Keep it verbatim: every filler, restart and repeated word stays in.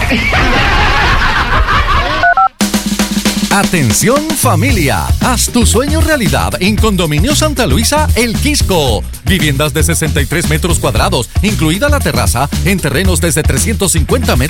Atención familia, haz tu sueño realidad en Condominio Santa Luisa El Quisco. Viviendas de sesenta y tres metros cuadrados, incluida la terraza, en terrenos desde trescientos cincuenta metros